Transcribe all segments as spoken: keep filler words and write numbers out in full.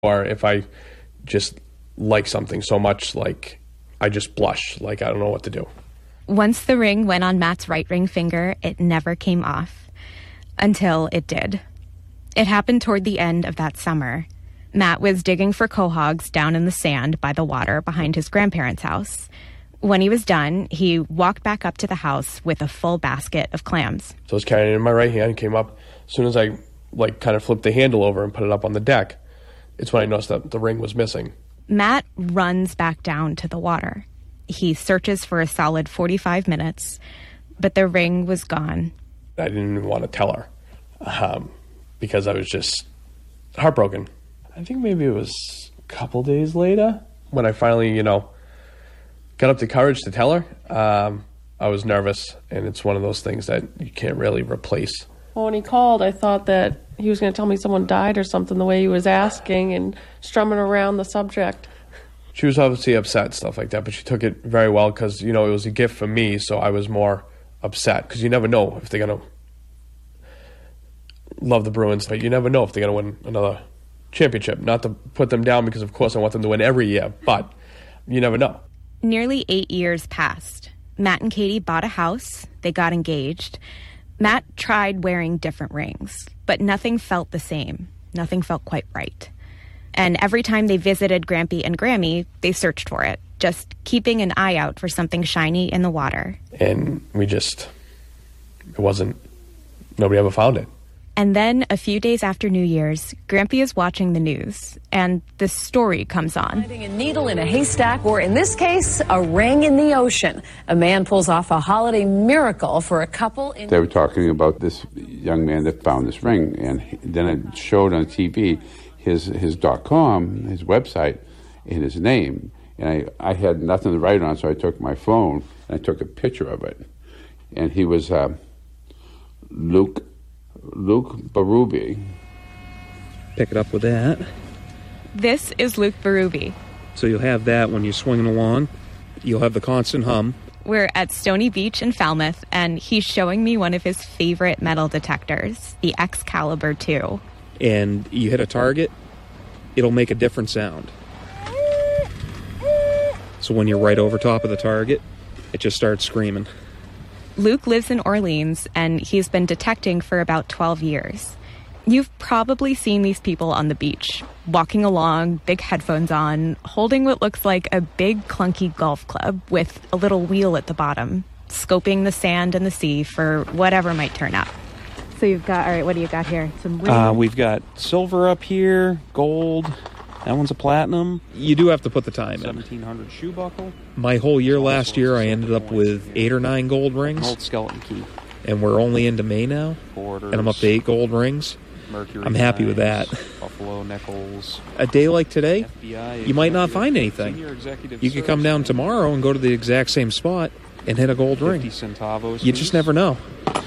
Or if I just like something so much, like I just blush, like I don't know what to do. Once the ring went on Matt's right ring finger, it never came off. Until it did. It happened toward the end of that summer. Matt was digging for quahogs down in the sand by the water behind his grandparents' house. When he was done, he walked back up to the house with a full basket of clams. So I was carrying it in my right hand, came up. As soon as I like kind of flipped the handle over and put it up on the deck, it's when I noticed that the ring was missing. Matt runs back down to the water. He searches for a solid forty-five minutes, but the ring was gone. I didn't even want to tell her um, because I was just heartbroken. I think maybe it was a couple days later when I finally, you know, got up the courage to tell her. Um, I was nervous, and it's one of those things that you can't really replace. Well, when he called, I thought that he was going to tell me someone died or something, the way he was asking and strumming around the subject. She was obviously upset and stuff like that, but she took it very well because, you know, it was a gift for me, so I was more upset because you never know if they're going to love the Bruins, but you never know if they're going to win another championship. Not to put them down because, of course, I want them to win every year, but you never know. Nearly eight years passed. Matt and Katie bought a house. They got engaged. Matt tried wearing different rings, but nothing felt the same. Nothing felt quite right. And every time they visited Grampy and Grammy, they searched for it, just keeping an eye out for something shiny in the water. And we just, it wasn't, nobody ever found it. And then, a few days after New Year's, Grampy is watching the news, and this story comes on. Finding a needle in a haystack, or in this case, a ring in the ocean. A man pulls off a holiday miracle for a couple in... They were talking about this young man that found this ring, and then it showed on T V his his .com, his website, and his name. And I, I had nothing to write on, so I took my phone, and I took a picture of it. And he was uh, Luke... Luke Berube. Pick it up with that. This is Luke Berube. So you'll have that when you're swinging along. You'll have the constant hum. We're at Stony Beach in Falmouth, and he's showing me one of his favorite metal detectors, the Excalibur two. And you hit a target, it'll make a different sound. So when you're right over top of the target, it just starts screaming. Luke lives in Orleans, and he's been detecting for about twelve years. You've probably seen these people on the beach, walking along, big headphones on, holding what looks like a big clunky golf club with a little wheel at the bottom, scoping the sand and the sea for whatever might turn up. So you've got, all right, what do you got here? Some uh, we've got silver up here, gold. That one's a platinum. You do have to put the time in. seventeen hundred shoe buckle. My whole year last year, I ended up with eight or nine gold rings. Old skeleton key. And we're only into May now. Borders, and I'm up to eight gold rings. Mercury I'm happy knives, with that. Buffalo nickels. A day like today, F B I you might not find anything. You could come down tomorrow and go to the exact same spot and hit a gold ring. Centavos you just never know.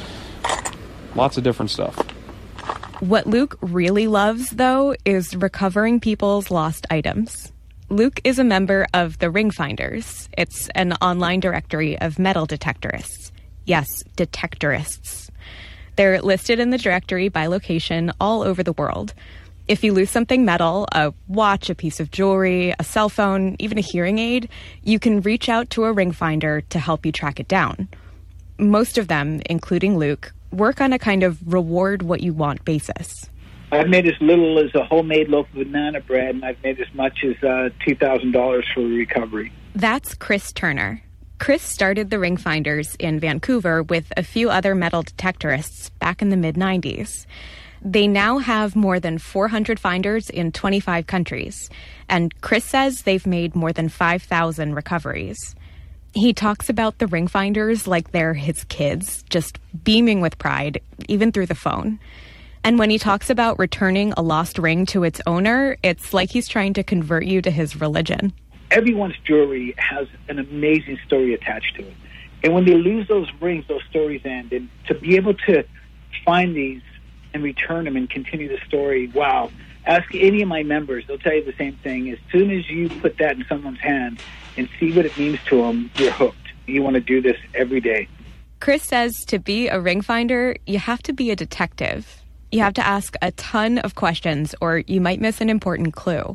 Lots of different stuff. What Luke really loves, though, is recovering people's lost items. Luke is a member of the Ring Finders. It's an online directory of metal detectorists. Yes, detectorists. They're listed in the directory by location all over the world. If you lose something metal, a watch, a piece of jewelry, a cell phone, even a hearing aid, you can reach out to a ring finder to help you track it down. Most of them, including Luke, work on a kind of reward what you want basis. I've made as little as a homemade loaf of banana bread, and I've made as much as uh, two thousand dollars for recovery. That's Chris Turner. Chris started the Ring Finders in Vancouver with a few other metal detectorists back in the mid nineties. They now have more than four hundred finders in twenty-five countries, and Chris says they've made more than five thousand recoveries. He talks about the Ring Finders like they're his kids, just beaming with pride, even through the phone. And when he talks about returning a lost ring to its owner, it's like he's trying to convert you to his religion. Everyone's jewelry has an amazing story attached to it. And when they lose those rings, those stories end. And to be able to find these and return them and continue the story, wow. Ask any of my members, they'll tell you the same thing. As soon as you put that in someone's hand and see what it means to them, you're hooked. You want to do this every day. Chris says to be a ring finder, you have to be a detective. You have to ask a ton of questions or you might miss an important clue.